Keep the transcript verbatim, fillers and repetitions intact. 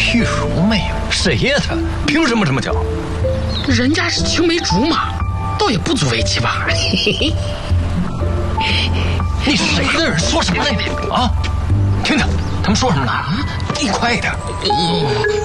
去如没有？谁呀他？凭什么这么叫？ 人家是青梅竹马，倒也不足为奇吧。 你谁的人说什么呢？啊，听听他们说什么呢？你快点。